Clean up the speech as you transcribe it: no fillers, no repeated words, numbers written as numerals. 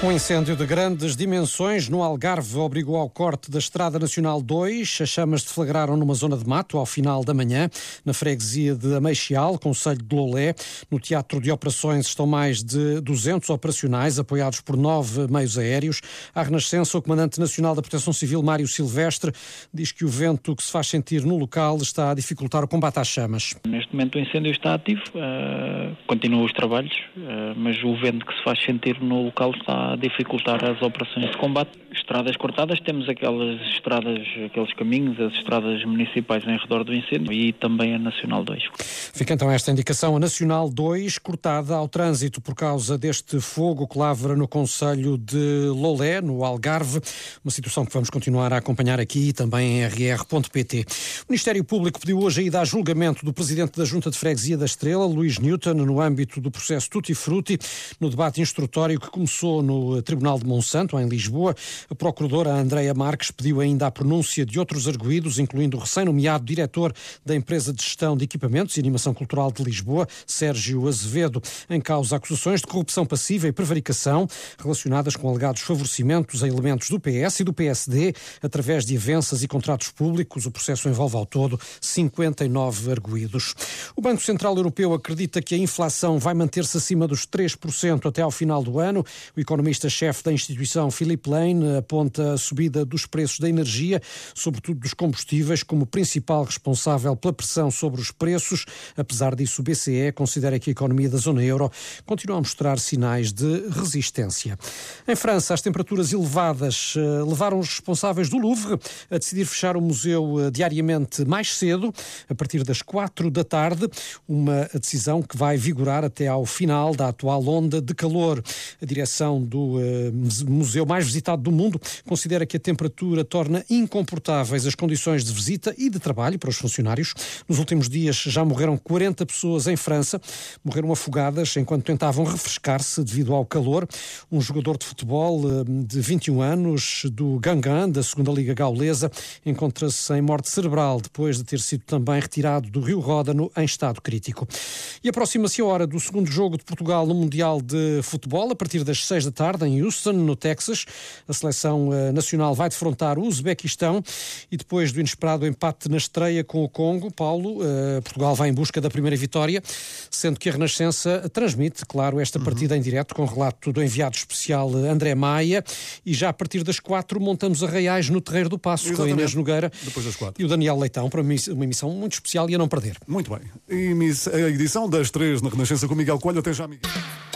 Um incêndio de grandes dimensões no Algarve obrigou ao corte da Estrada Nacional 2. As chamas deflagraram numa zona de mato ao final da manhã, na freguesia de Ameixial, concelho de Lolé. No teatro de operações estão mais de 200 operacionais, apoiados por 9 meios aéreos. À Renascença, o Comandante Nacional da Proteção Civil, Mário Silvestre, diz que o vento que se faz sentir no local está a dificultar o combate às chamas. Neste momento o incêndio está ativo, continuam os trabalhos, mas o vento que se faz sentir no local está a dificultar as operações de combate. Estradas cortadas, temos aquelas estradas, aqueles caminhos, as estradas municipais em redor do incêndio e também a Nacional 2. Fica então esta indicação, a Nacional 2 cortada ao trânsito por causa deste fogo que lavra no concelho de Lolé, no Algarve, uma situação que vamos continuar a acompanhar aqui e também em rr.pt. O Ministério Público pediu hoje a ida a julgamento do Presidente da Junta de Freguesia da Estrela, Luís Newton, no âmbito do processo Tutti Frutti, no debate instrutório que começou no Tribunal de Monsanto, em Lisboa. A procuradora Andreia Marques pediu ainda a pronúncia de outros arguidos, incluindo o recém-nomeado diretor da empresa de gestão de equipamentos e animação cultural de Lisboa, Sérgio Azevedo, em causa acusações de corrupção passiva e prevaricação relacionadas com alegados favorecimentos a elementos do PS e do PSD através de avanças e contratos públicos. O processo envolve ao todo 59 arguidos. O Banco Central Europeu acredita que a inflação vai manter-se acima dos 3% até ao final do ano. O economista-chefe da instituição, Philip Lane, aponta a subida dos preços da energia, sobretudo dos combustíveis, como principal responsável pela pressão sobre os preços. Apesar disso, o BCE considera que a economia da zona euro continua a mostrar sinais de resistência. Em França, as temperaturas elevadas levaram os responsáveis do Louvre a decidir fechar o museu diariamente mais cedo, a partir das 4 da tarde, uma decisão que vai vigorar até ao final da atual onda de calor. A direção do museu mais visitado do mundo considera que a temperatura torna incomportáveis as condições de visita e de trabalho para os funcionários. Nos últimos dias já morreram 40 pessoas em França, morreram afogadas enquanto tentavam refrescar-se devido ao calor. Um jogador de futebol de 21 anos do Guingamp, da segunda Liga Gaulesa, encontra-se em morte cerebral depois de ter sido também retirado do Rio Ródano em estado crítico. E aproxima-se a hora do segundo jogo de Portugal no Mundial de Futebol, a partir das 6 da tarde em Houston, no Texas. A seleção nacional vai defrontar o Uzbequistão e depois do inesperado empate na estreia com o Congo, Paulo, Portugal vai em busca da primeira vitória, sendo que a Renascença transmite, claro, esta partida em direto com relato do enviado especial André Maia, e já a partir das 4 montamos arraiais no Terreiro do Paço. Exatamente. Com a Inês Nogueira depois das 4. E o Daniel Leitão, para uma emissão muito especial e a não perder. Muito bem. A edição das 3 na Renascença com Miguel Coelho. Até já, Miguel.